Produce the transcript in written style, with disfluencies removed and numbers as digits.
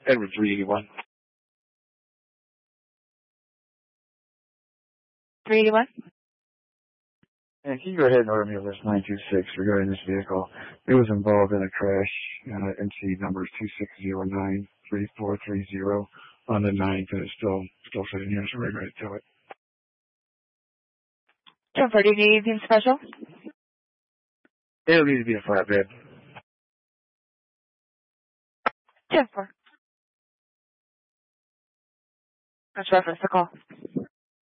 Edward 381. 381? And can you go ahead and order me a list 926 regarding this vehicle? It was involved in a crash. MC number is 26093430 on the 9th, and it's still sitting here, so we're ready to tow it. 10-4, do you need anything special? It'll need to be a flatbed. 10-4. Let's reference the call.